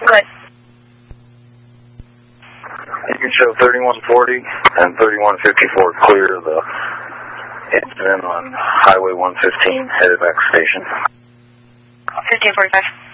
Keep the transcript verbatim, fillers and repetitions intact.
Good. You can show thirty-one forty and thirty-one fifty-four clear of the incident on Highway one fifteen, headed back to station. fifteen forty-five.